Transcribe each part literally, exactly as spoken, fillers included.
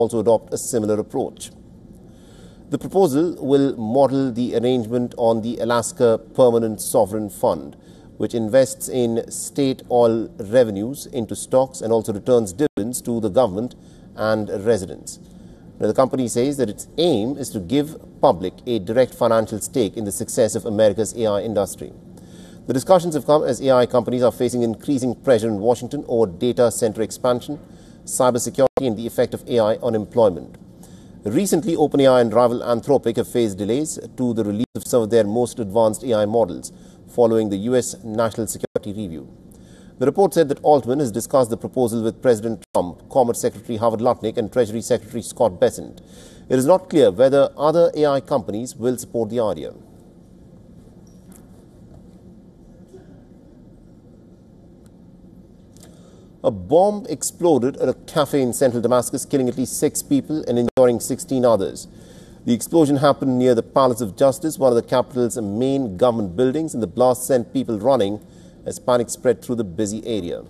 also adopt a similar approach. The proposal will model the arrangement on the Alaska Permanent Sovereign Fund, which invests in state oil revenues into stocks and also returns dividends to the government and residents. Now, the company says that its aim is to give public a direct financial stake in the success of America's A I industry. The discussions have come as A I companies are facing increasing pressure in Washington over data center expansion, cybersecurity and the effect of A I on employment. Recently, OpenAI and rival Anthropic have faced delays to the release of some of their most advanced A I models following the U S National Security Review. The report said that Altman has discussed the proposal with President Trump, Commerce Secretary Howard Lutnick and Treasury Secretary Scott Bessent. It is not clear whether other A I companies will support the idea. A bomb exploded at a cafe in central Damascus, killing at least six people and injuring sixteen others. The explosion happened near the Palace of Justice, one of the capital's main government buildings, and the blast sent people running as panic spread through the busy area.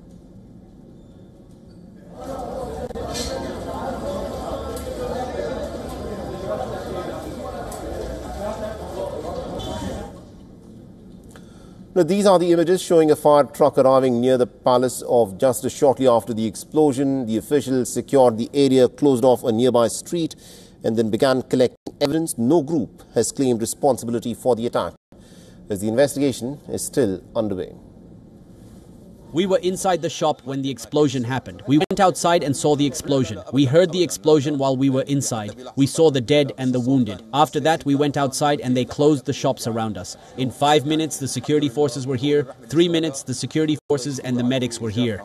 Now, these are the images showing a fire truck arriving near the Palace of Justice shortly after the explosion. The officials secured the area, closed off a nearby street, and then began collecting evidence. No group has claimed responsibility for the attack, as the investigation is still underway. We were inside the shop when the explosion happened. We went outside and saw the explosion. We heard the explosion while we were inside. We saw the dead and the wounded. After that, we went outside and they closed the shops around us. In five minutes, the security forces were here. Three minutes, the security forces and the medics were here.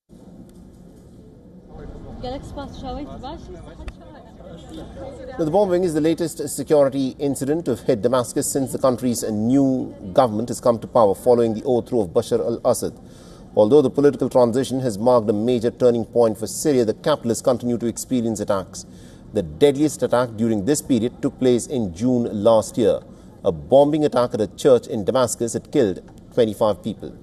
Now, the bombing is the latest security incident to have hit Damascus since the country's new government has come to power following the overthrow of Bashar al-Assad. Although the political transition has marked a major turning point for Syria, the capitalists continue to experience attacks. The deadliest attack during this period took place in June last year. A bombing attack at a church in Damascus had killed twenty-five people.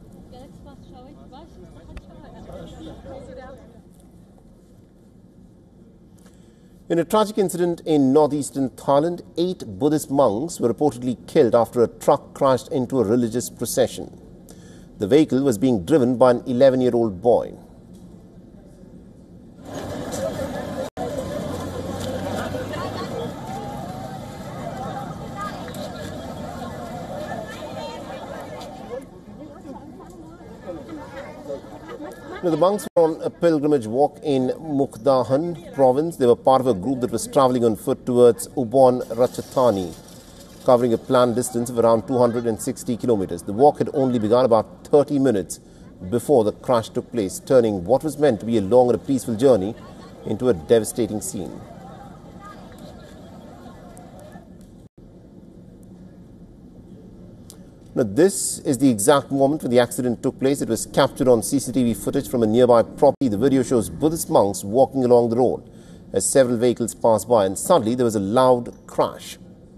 In a tragic incident in northeastern Thailand, eight Buddhist monks were reportedly killed after a truck crashed into a religious procession. The vehicle was being driven by an eleven-year-old boy. Now, the monks were on a pilgrimage walk in Mukdahan province. They were part of a group that was travelling on foot towards Ubon Ratchathani, covering a planned distance of around two hundred sixty kilometers. The walk had only begun about thirty minutes before the crash took place, turning what was meant to be a long and a peaceful journey into a devastating scene. Now, this is the exact moment when the accident took place. It was captured on C C T V footage from a nearby property. The video shows Buddhist monks walking along the road as several vehicles passed by, and suddenly there was a loud crash,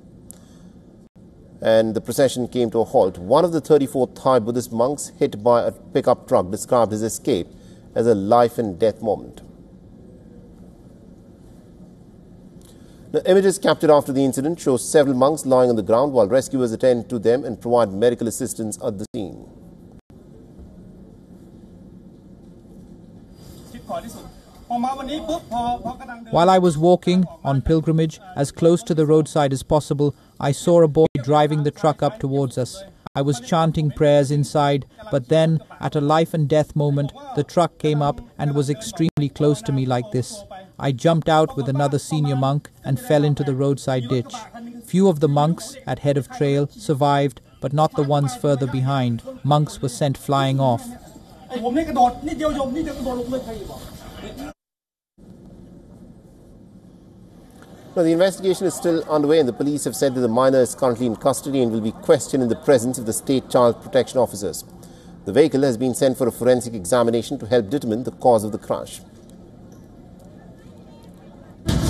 and the procession came to a halt. One of the thirty-four Thai Buddhist monks hit by a pickup truck described his escape as a life and death moment. The images captured after the incident show several monks lying on the ground while rescuers attend to them and provide medical assistance at the scene. While I was walking on pilgrimage as close to the roadside as possible, I saw a boy driving the truck up towards us. I was chanting prayers inside, but then, at a life and death moment, the truck came up and was extremely close to me like this. I jumped out with another senior monk and fell into the roadside ditch. Few of the monks at head of trail survived, but not the ones further behind. Monks were sent flying off. Now, the investigation is still underway, and the police have said that the minor is currently in custody and will be questioned in the presence of the state child protection officers. The vehicle has been sent for a forensic examination to help determine the cause of the crash.